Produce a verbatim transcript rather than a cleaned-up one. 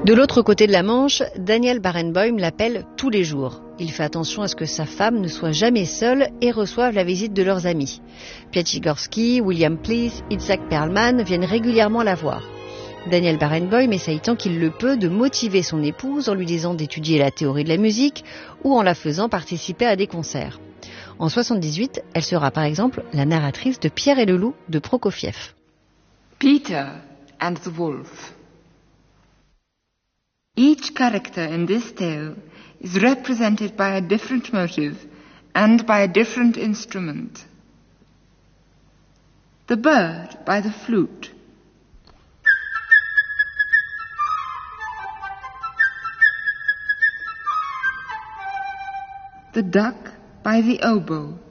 De l'autre côté de la Manche, Daniel Barenboim l'appelle tous les jours. Il fait attention à ce que sa femme ne soit jamais seule et reçoive la visite de leurs amis. Piatigorsky, William Pleas, Itzhak Perlman viennent régulièrement la voir. Daniel Barenboim essaye tant qu'il le peut de motiver son épouse en lui disant d'étudier la théorie de la musique ou en la faisant participer à des concerts. En soixante-dix-huit, elle sera par exemple la narratrice de Pierre et le loup de Prokofiev. Peter and the Wolf. Each character in this tale is represented by a different motive and by a different instrument. The bird by the flute. The duck by the oboe.